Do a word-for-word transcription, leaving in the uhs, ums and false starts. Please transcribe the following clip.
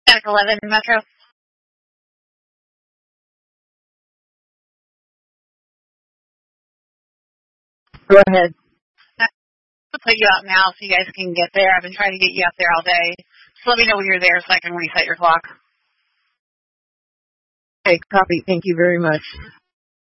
Attic eleven, Metro. Go ahead. I'll put you out now so you guys can get there. I've been trying to get you up there all day. So let me know when you're there so I can reset your clock. Okay, copy. Thank you very much.